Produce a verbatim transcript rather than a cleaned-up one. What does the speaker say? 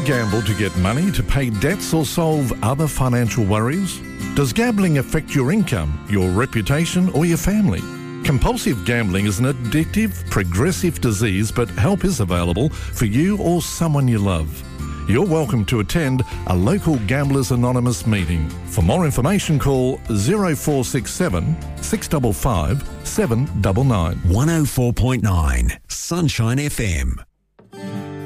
gamble to get money, to pay debts or solve other financial worries? Does gambling affect your income, your reputation or your family? Compulsive gambling is an addictive, progressive disease, but help is available for you or someone you love. You're welcome to attend a local Gamblers Anonymous meeting. For more information, call zero four six seven, six five five, seven nine nine. one oh four point nine Sunshine F M.